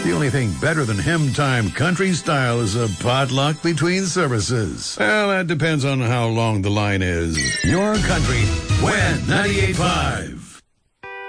The only thing better than hymn time country style is a potluck between services. Well, that depends on how long the line is. Your country, when 98.5.